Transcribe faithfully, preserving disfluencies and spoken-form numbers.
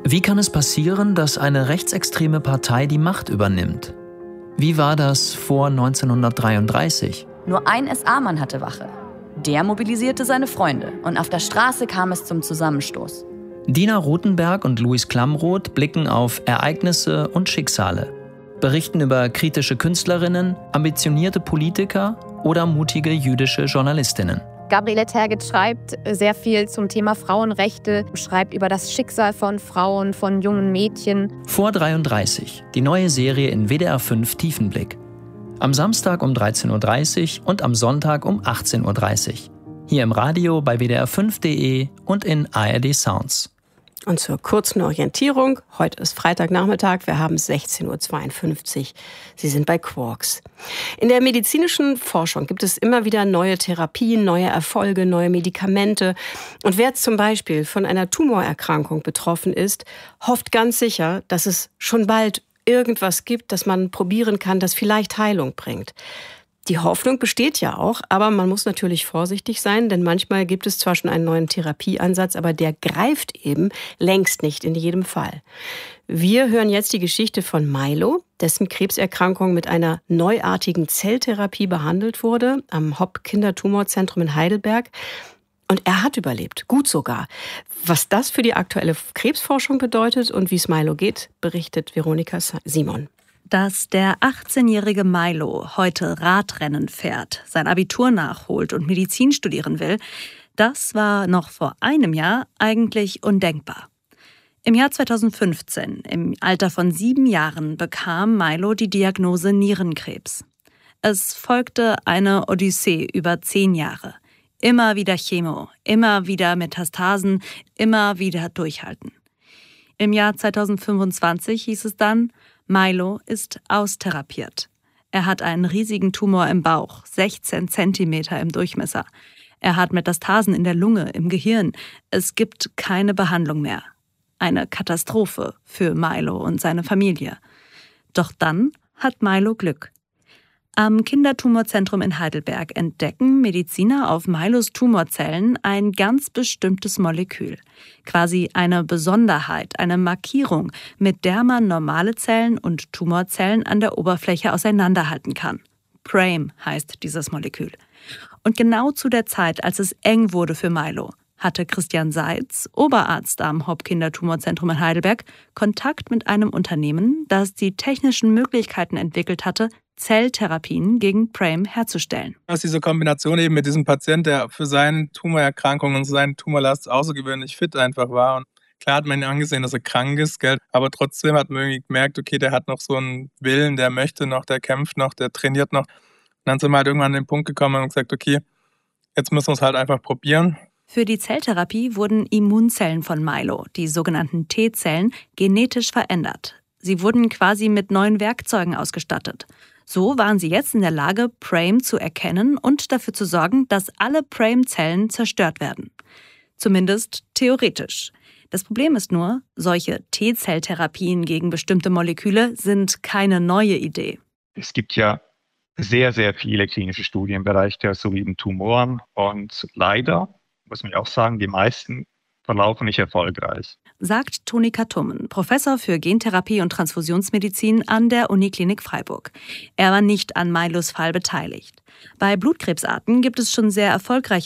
Wie kann es passieren, dass eine rechtsextreme Partei die Macht übernimmt? Wie war das vor neunzehnhundertdreiunddreißig? Nur ein S A-Mann hatte Wache. Der mobilisierte seine Freunde und auf der Straße kam es zum Zusammenstoß. Dina Rothenberg und Luis Klamroth blicken auf Ereignisse und Schicksale, berichten über kritische Künstlerinnen, ambitionierte Politiker oder mutige jüdische Journalistinnen. Gabriele Tergit schreibt sehr viel zum Thema Frauenrechte, schreibt über das Schicksal von Frauen, von jungen Mädchen. Vor dreiunddreißig, die neue Serie in W D R fünf Tiefenblick. Am Samstag um dreizehn Uhr dreißig und am Sonntag um achtzehn Uhr dreißig. Hier im Radio bei W D R fünf punkt de und in A R D Sounds. Und zur kurzen Orientierung, heute ist Freitagnachmittag, wir haben sechzehn Uhr zweiundfünfzig. Sie sind bei Quarks. In der medizinischen Forschung gibt es immer wieder neue Therapien, neue Erfolge, neue Medikamente. Und wer zum Beispiel von einer Tumorerkrankung betroffen ist, hofft ganz sicher, dass es schon bald irgendwas gibt, das man probieren kann, das vielleicht Heilung bringt. Die Hoffnung besteht ja auch, aber man muss natürlich vorsichtig sein, denn manchmal gibt es zwar schon einen neuen Therapieansatz, aber der greift eben längst nicht in jedem Fall. Wir hören jetzt die Geschichte von Milo, dessen Krebserkrankung mit einer neuartigen Zelltherapie behandelt wurde am Hopp-Kindertumorzentrum in Heidelberg. Und er hat überlebt, gut sogar. Was das für die aktuelle Krebsforschung bedeutet und wie es Milo geht, berichtet Veronika Simon. Dass der achtzehnjährige Milo heute Radrennen fährt, sein Abitur nachholt und Medizin studieren will, das war noch vor einem Jahr eigentlich undenkbar. Im Jahr zweitausendfünfzehn, im Alter von sieben Jahren, bekam Milo die Diagnose Nierenkrebs. Es folgte eine Odyssee über zehn Jahre. Immer wieder Chemo, immer wieder Metastasen, immer wieder durchhalten. Im Jahr zweitausendfünfundzwanzig hieß es dann, Milo ist austherapiert. Er hat einen riesigen Tumor im Bauch, sechzehn Zentimeter im Durchmesser. Er hat Metastasen in der Lunge, im Gehirn. Es gibt keine Behandlung mehr. Eine Katastrophe für Milo und seine Familie. Doch dann hat Milo Glück. Am Kindertumorzentrum in Heidelberg entdecken Mediziner auf Milos Tumorzellen ein ganz bestimmtes Molekül. Quasi eine Besonderheit, eine Markierung, mit der man normale Zellen und Tumorzellen an der Oberfläche auseinanderhalten kann. PRAME heißt dieses Molekül. Und genau zu der Zeit, als es eng wurde für Milo, hatte Christian Seitz, Oberarzt am Hopp-Kindertumorzentrum in Heidelberg, Kontakt mit einem Unternehmen, das die technischen Möglichkeiten entwickelt hatte, Zelltherapien gegen PRAME herzustellen. Aus dieser Kombination eben mit diesem Patienten, der für seine Tumorerkrankung und seine Tumorlast außergewöhnlich fit einfach war. Und klar hat man ihn angesehen, dass er krank ist, gell? Aber trotzdem hat man irgendwie gemerkt, okay, der hat noch so einen Willen, der möchte noch, der kämpft noch, der trainiert noch. Und dann sind wir halt irgendwann an den Punkt gekommen und gesagt, okay, jetzt müssen wir es halt einfach probieren. Für die Zelltherapie wurden Immunzellen von Milo, die sogenannten T-Zellen, genetisch verändert. Sie wurden quasi mit neuen Werkzeugen ausgestattet. So waren sie jetzt in der Lage, PRAME zu erkennen und dafür zu sorgen, dass alle PRAME-Zellen zerstört werden. Zumindest theoretisch. Das Problem ist nur, solche T-Zelltherapien gegen bestimmte Moleküle sind keine neue Idee. Es gibt ja sehr, sehr viele klinische Studien im Bereich der soliden Tumoren und leider, muss man auch sagen, die meisten verlaufen nicht erfolgreich. Sagt Toni Katummen, Professor für Gentherapie und Transfusionsmedizin an der Uniklinik Freiburg. Er war nicht an Milos Fall beteiligt. Bei Blutkrebsarten gibt es schon sehr erfolgreiche